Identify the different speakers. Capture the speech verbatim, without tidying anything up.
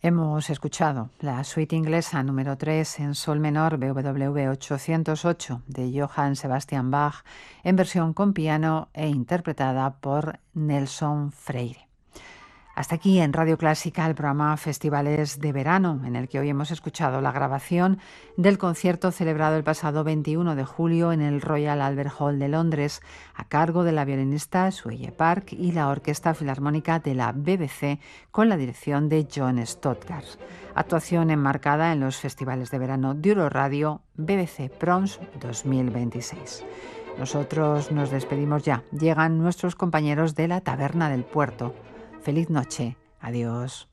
Speaker 1: Hemos escuchado la suite inglesa número tres en sol menor B W V ochocientos ocho de Johann Sebastian Bach en versión con piano e interpretada por Nelson Freire. Hasta aquí en Radio Clásica el programa Festivales de Verano, en el que hoy hemos escuchado la grabación del concierto celebrado el pasado veintiuno de julio en el Royal Albert Hall de Londres, a cargo de la violinista Suelle Park y la Orquesta Filarmónica de la B B C, con la dirección de John Stoddard. Actuación enmarcada en los Festivales de Verano de Euroradio B B C Proms dos mil veintiséis. Nosotros nos despedimos ya. Llegan nuestros compañeros de la Taberna del Puerto. Feliz noche. Adiós.